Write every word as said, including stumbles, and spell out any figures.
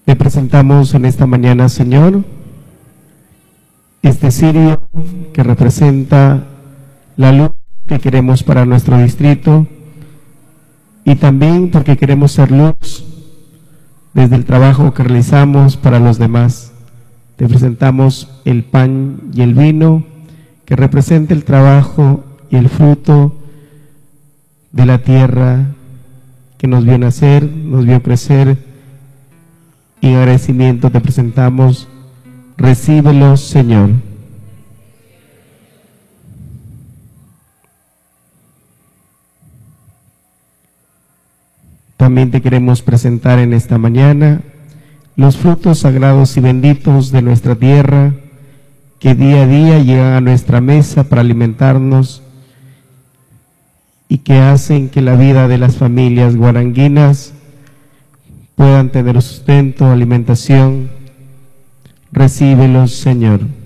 Te presentamos en esta mañana, Señor, este cirio que representa la luz que queremos para nuestro distrito y también porque queremos ser luz desde el trabajo que realizamos para los demás. Te presentamos el pan y el vino que representa el trabajo y el fruto de la tierra que nos vio nacer, nos vio crecer, y en agradecimiento te presentamos. Recíbelos, Señor. También te queremos presentar en esta mañana los frutos sagrados y benditos de nuestra tierra que día a día llegan a nuestra mesa para alimentarnos y que hacen que la vida de las familias guaranguinas puedan tener sustento, alimentación. Recíbelos, Señor.